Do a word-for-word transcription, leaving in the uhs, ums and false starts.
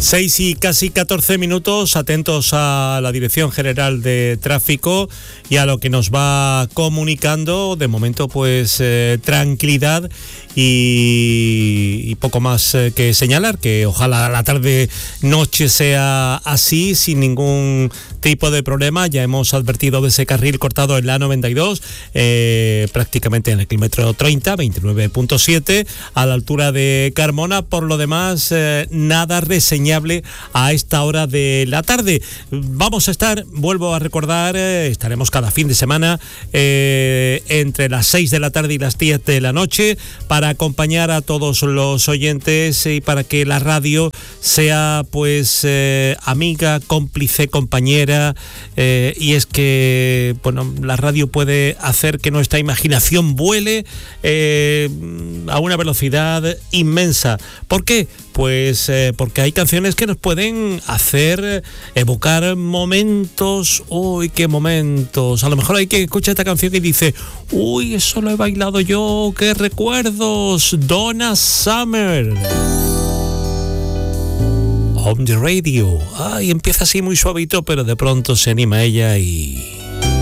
Seis y casi catorce minutos, atentos a la Dirección General de Tráfico y a lo que nos va comunicando. De momento, pues eh, tranquilidad y, y poco más eh, que señalar, que ojalá la tarde-noche sea así, sin ningún tipo de problema. Ya hemos advertido de ese carril cortado en la noventa y dos, eh, prácticamente en el kilómetro treinta, veintinueve punto siete, a la altura de Carmona. Por lo demás, eh, nada reseñable a esta hora de la tarde. Vamos a estar, vuelvo a recordar, eh, estaremos cada fin de semana eh, entre las seis de la tarde y las diez de la noche para acompañar a todos los oyentes y para que la radio sea pues eh, amiga, cómplice, compañera, eh, y es que bueno, la radio puede hacer que nuestra imaginación vuele eh, a una velocidad inmensa. ¿Por qué? Pues eh, porque hay canciones que nos pueden hacer evocar momentos. Uy, qué momentos. A lo mejor hay que escuchar esta canción y dice, uy, eso lo he bailado yo, qué recuerdos. Donna Summer. On the radio. Ay, empieza así muy suavito, pero de pronto se anima ella y...